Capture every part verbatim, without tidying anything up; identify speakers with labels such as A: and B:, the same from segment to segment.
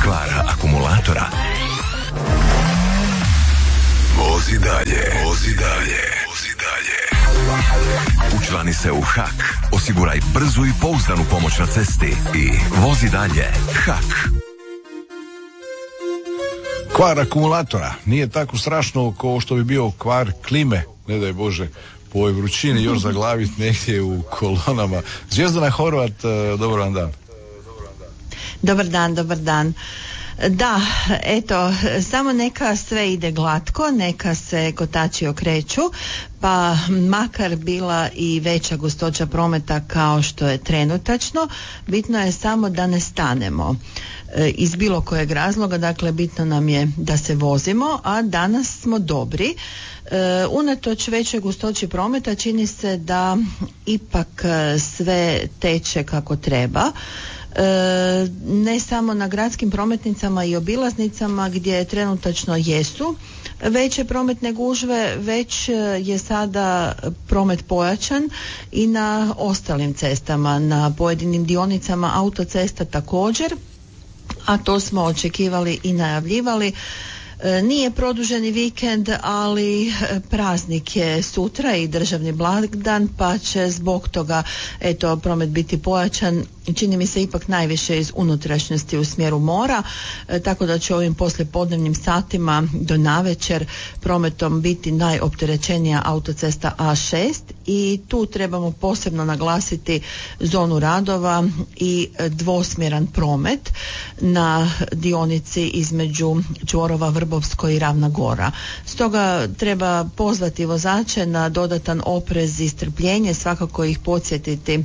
A: kvara akumulatora? Vozi dalje, vozi dalje, vozi dalje. Učlani se u H A K, osiguraj brzu i pouzdanu pomoć na cesti i vozi dalje. H A K.
B: Kvar akumulatora nije tako strašno kao što bi bio kvar klime, ne daj Bože, po ovoj vrućini još zaglavit negdje u kolonama. Zvjezdana Horvat, dobar vam dan.
C: Dobar dan, dobar dan. Da, eto, samo neka sve ide glatko, neka se kotači okreću, pa makar bila i veća gustoća prometa kao što je trenutačno, bitno je samo da ne stanemo e, iz bilo kojeg razloga, dakle bitno nam je da se vozimo, a danas smo dobri. E, unatoč većoj gustoći prometa čini se da ipak sve teče kako treba. E, ne samo na gradskim prometnicama i obilaznicama gdje trenutačno jesu veće prometne gužve, već je sada promet pojačan i na ostalim cestama, na pojedinim dionicama autocesta također, a to smo očekivali i najavljivali. Nije produženi vikend, ali praznik je sutra i državni blagdan, pa će zbog toga eto promet biti pojačan, čini mi se ipak najviše iz unutrašnjosti u smjeru mora, e, tako da će ovim poslijepodnevnim satima do navečer prometom biti najopterećenija autocesta A šest i tu trebamo posebno naglasiti zonu radova i dvosmjeran promet na dionici između čvorova Vrbovsko i Ravna Gora. Stoga treba pozvati vozače na dodatan oprez i strpljenje, svakako ih podsjetiti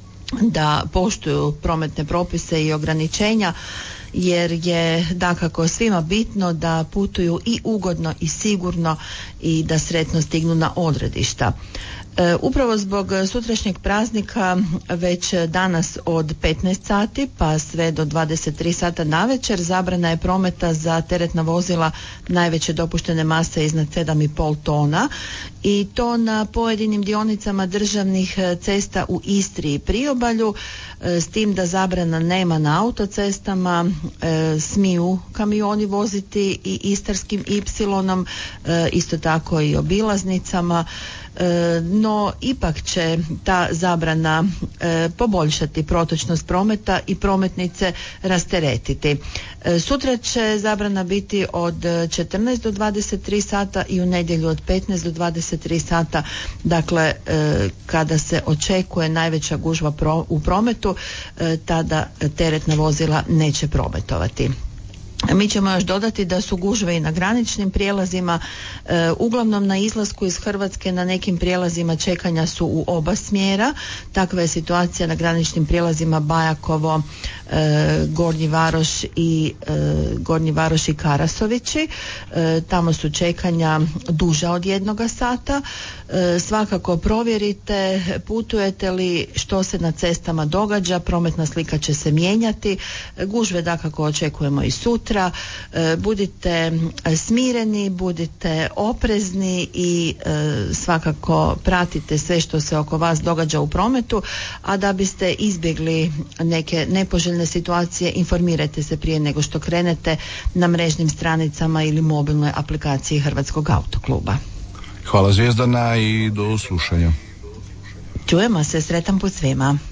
C: da poštuju prometne propise i ograničenja, jer je dakako svima bitno da putuju i ugodno i sigurno i da sretno stignu na odredišta. E, upravo zbog sutrašnjeg praznika već danas od petnaest sati pa sve do dvadeset tri sata navečer zabrana je prometa za teretna vozila najveće dopuštene mase iznad sedam i pol tona i to na pojedinim dionicama državnih cesta u Istri i Priobalju, e, s tim da zabrana nema na autocestama, e, smiju kamioni voziti i Istarskim ipsilonom, e, isto tako i obilaznicama. No ipak će ta zabrana e, poboljšati protočnost prometa i prometnice rasteretiti. E, sutra će zabrana biti od četrnaest do dvadeset tri sata i u nedjelju od petnaest do dvadeset tri sata, dakle e, kada se očekuje najveća gužva pro, u prometu, e, tada teretna vozila neće prometovati. Mi ćemo još dodati da su gužve i na graničnim prijelazima, e, uglavnom na izlasku iz Hrvatske na nekim prijelazima čekanja su u oba smjera. Takva je situacija na graničnim prijelazima Bajakovo, e, Gornji Varoš i e, Gornji Varoš i Karasovići. E, tamo su čekanja duža od jednoga sata. E, svakako provjerite putujete li, što se na cestama događa, prometna slika će se mijenjati. Gužve dakako očekujemo i sutra. Budite smireni, budite oprezni i e, svakako pratite sve što se oko vas događa u prometu, a da biste izbjegli neke nepoželjne situacije, informirajte se prije nego što krenete na mrežnim stranicama ili mobilnoj aplikaciji Hrvatskog autokluba.
B: Hvala Zvijezdana i do slušanja.
C: Čujemo se, sretan put svima.